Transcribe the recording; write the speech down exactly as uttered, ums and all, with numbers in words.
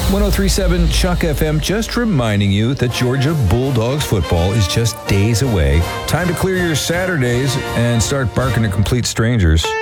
ten thirty-seven Chuck F M, just reminding you that Georgia Bulldogs football is just days away. Time to clear your Saturdays and start barking at complete strangers.